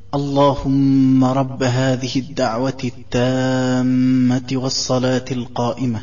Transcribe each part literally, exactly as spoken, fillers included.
اللهم رب هذه الدعوة التامة والصلاة القائمة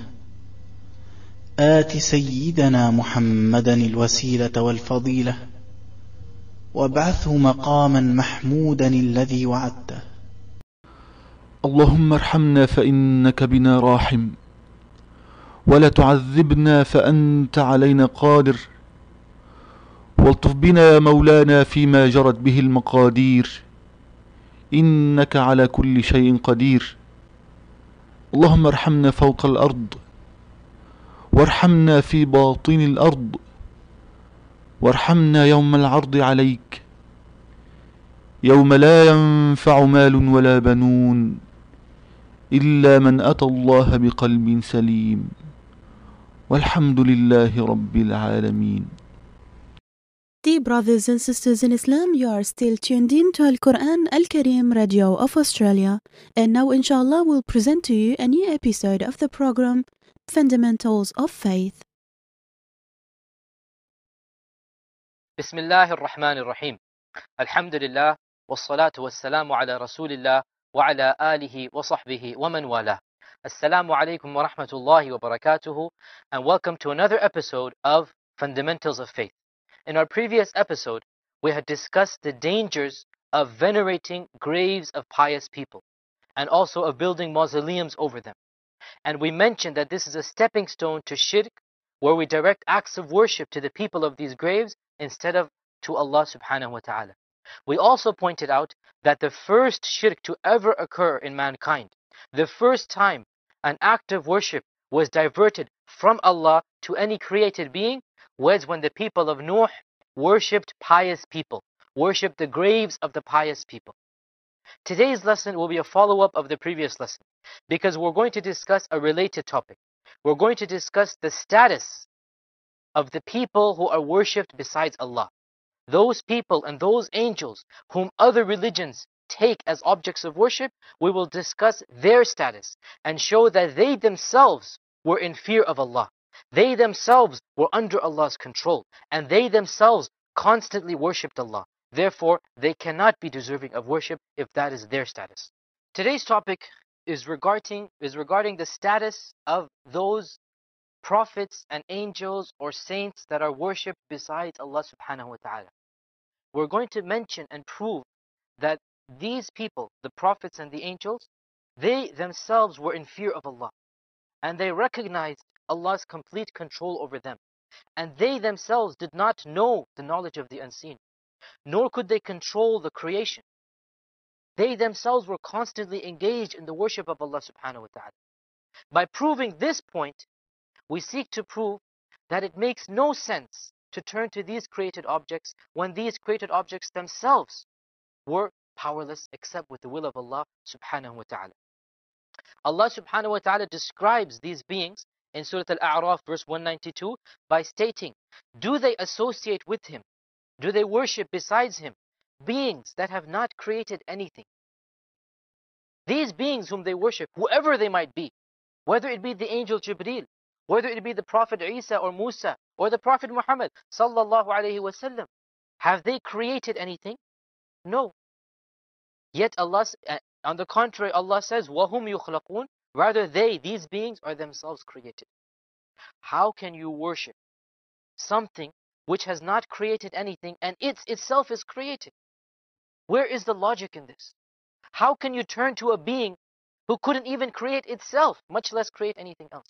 آت سيدنا محمدا الوسيلة والفضيلة وابعثه مقاما محمودا الذي وعدته. اللهم ارحمنا فإنك بنا راحم، ولا تعذبنا فأنت علينا قادر، والطف بنا يا مولانا فيما جرت به المقادير، إنك على كل شيء قدير. اللهم ارحمنا فوق الأرض، وارحمنا في باطن الأرض، وارحمنا يوم العرض عليك، يوم لا ينفع مال ولا بنون إلا من أتى الله بقلب سليم، والحمد لله رب العالمين. Dear brothers and sisters in Islam, you are still tuned in to Al-Quran Al-Kareem Radio of Australia. And now inshallah we'll present to you a new episode of the program Fundamentals of Faith. Bismillah ar-Rahman ar-Rahim. Alhamdulillah, wassalatu wassalamu ala rasulillah wa ala alihi wa sahbihi wa man wala. Assalamu alaikum wa rahmatullahi wa barakatuhu, and welcome to another episode of Fundamentals of Faith. In our previous episode, we had discussed the dangers of venerating graves of pious people and also of building mausoleums over them. And we mentioned that this is a stepping stone to shirk, where we direct acts of worship to the people of these graves instead of to Allah subhanahu wa ta'ala. We also pointed out that the first shirk to ever occur in mankind, the first time an act of worship was diverted from Allah to any created being, was when the people of Nuh worshipped pious people, worshipped the graves of the pious people. Today's lesson will be a follow-up of the previous lesson, because we're going to discuss a related topic. We're going to discuss the status of the people who are worshipped besides Allah. Those people and those angels whom other religions take as objects of worship, we will discuss their status and show that they themselves were in fear of Allah. They themselves were under Allah's control, and they themselves constantly worshipped Allah. Therefore, they cannot be deserving of worship if that is their status. Today's topic is regarding, is regarding the status of those prophets and angels or saints that are worshipped besides Allah subhanahu wa ta'ala. We're going to mention and prove that these people, the prophets and the angels, they themselves were in fear of Allah, and they recognized Allah's complete control over them. And they themselves did not know the knowledge of the unseen, nor could they control the creation. They themselves were constantly engaged in the worship of Allah subhanahu wa ta'ala. By proving this point, we seek to prove that it makes no sense to turn to these created objects when these created objects themselves were powerless except with the will of Allah subhanahu wa ta'ala. Allah subhanahu wa ta'ala describes these beings in Surah Al-A'raf verse one ninety-two by stating, do they associate with him? Do they worship besides him beings that have not created anything? These beings whom they worship, whoever they might be, whether it be the angel Jibreel, whether it be the Prophet Isa or Musa or the Prophet Muhammad sallallahu alayhi wa sallam, have they created anything? No. Yet Allah, on the contrary, Allah says, وَهُمْ يُخْلَقُونَ, rather they, these beings, are themselves created. How can you worship something which has not created anything and it itself is created? Where is the logic in this? How can you turn to a being who couldn't even create itself, much less create anything else?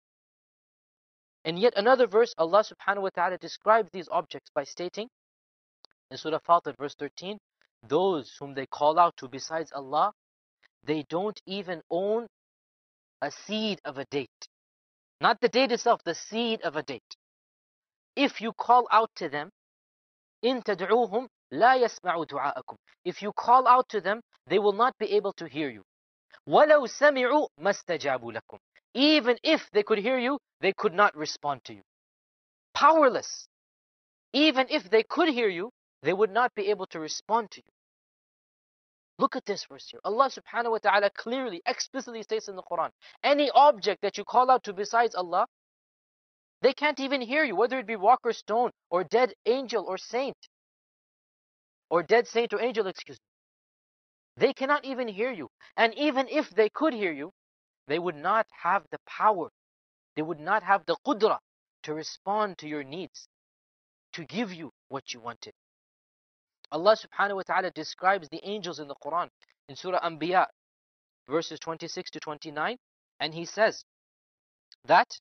In yet another verse, Allah subhanahu wa ta'ala describes these objects by stating, in Surah Fatir verse thirteen, those whom they call out to besides Allah, they don't even own a seed of a date. Not the date itself, the seed of a date. If you call out to them, إِن تَدْعُوهُمْ لَا يَسْمَعُوا دُعَاءَكُمْ, if you call out to them, they will not be able to hear you. وَلَوْ سَمِعُوا مَا اسْتَجَابُوا لَكُمْ, even if they could hear you, they could not respond to you. Powerless. Even if they could hear you, they would not be able to respond to you. Look at this verse here. Allah subhanahu wa ta'ala clearly, explicitly states in the Quran, any object that you call out to besides Allah, they can't even hear you, whether it be rock or stone, or dead angel or saint, or dead saint or angel, excuse me. They cannot even hear you. And even if they could hear you, they would not have the power. They would not have the qudra to respond to your needs, to give you what you wanted. Allah subhanahu wa ta'ala describes the angels in the Quran in Surah Anbiya, verses twenty-six to twenty-nine, and He says that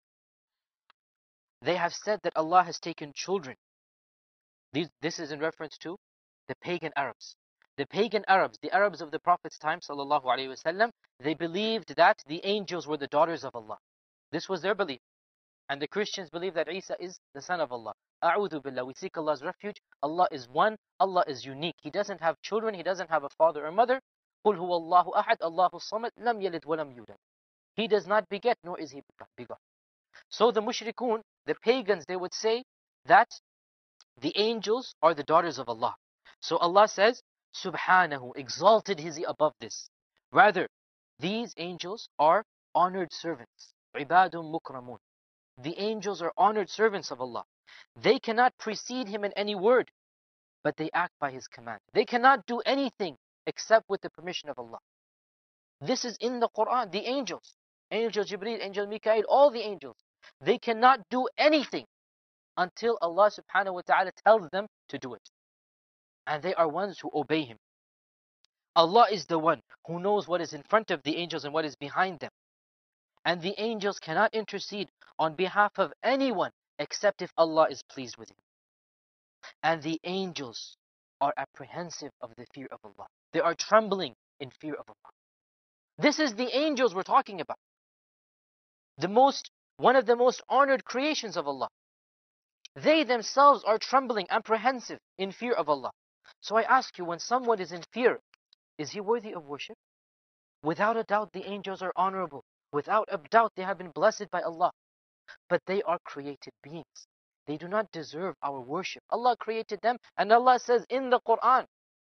they have said that Allah has taken children. These, this is in reference to the pagan Arabs. The pagan Arabs, the Arabs of the Prophet's time, sallallahu alaihi wasallam, they believed that the angels were the daughters of Allah. This was their belief. And the Christians believe that Isa is the son of Allah. A'udhu billah, we seek Allah's refuge. Allah is one, Allah is unique. He doesn't have children, He doesn't have a father or mother. قُلْ هُوَ اللَّهُ أَحَدْ اللَّهُ الصَّمَدْ لَمْ يَلِدْ وَلَمْ يُولَدْ. He does not beget, nor is He begot. So the mushrikun, the pagans, they would say that the angels are the daughters of Allah. So Allah says, Subhanahu, exalted is He above this. Rather, these angels are honored servants. Ibadun mukramun. The angels are honored servants of Allah. They cannot precede Him in any word, but they act by His command. They cannot do anything except with the permission of Allah. This is in the Quran. The angels, Angel Jibreel, Angel Mikael, all the angels, they cannot do anything until Allah subhanahu wa ta'ala tells them to do it. And they are ones who obey Him. Allah is the one who knows what is in front of the angels and what is behind them. And the angels cannot intercede on behalf of anyone except if Allah is pleased with him. And the angels are apprehensive of the fear of Allah. They are trembling in fear of Allah. This is the angels we're talking about. The most, one of the most honored creations of Allah. They themselves are trembling, apprehensive in fear of Allah. So I ask you, when someone is in fear, is he worthy of worship? Without a doubt, the angels are honorable. Without a doubt, they have been blessed by Allah. But they are created beings. They do not deserve our worship. Allah created them, and Allah says in the Quran,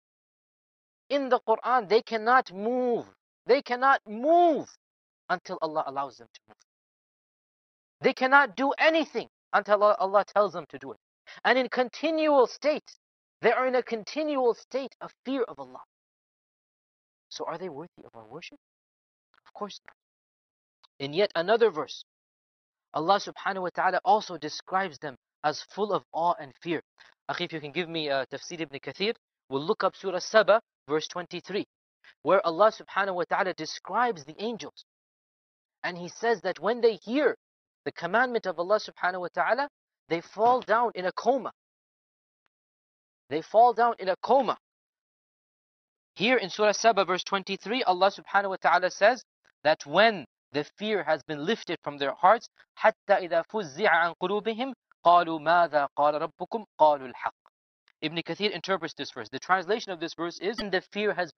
in the Quran, they cannot move. They cannot move until Allah allows them to move. They cannot do anything until Allah, Allah tells them to do it. And in continual state, they are in a continual state of fear of Allah. So are they worthy of our worship? Of course not. In yet another verse, Allah subhanahu wa ta'ala also describes them as full of awe and fear. Akhi, if you can give me uh, Tafsir ibn Kathir, we'll look up Surah Saba, verse twenty-three, where Allah subhanahu wa ta'ala describes the angels. And He says that when they hear the commandment of Allah subhanahu wa ta'ala, they fall down in a coma. They fall down in a coma. Here in Surah Saba, verse twenty-three, Allah subhanahu wa ta'ala says that when the fear has been lifted from their hearts, حَتَّى إِذَا فُزِّعَ عَنْ قُلُوبِهِمْ قَالُوا مَاذَا قَالَ رَبُّكُمْ قَالُوا الْحَقِّ. Ibn Kathir interprets this verse. The translation of this verse is, when the fear has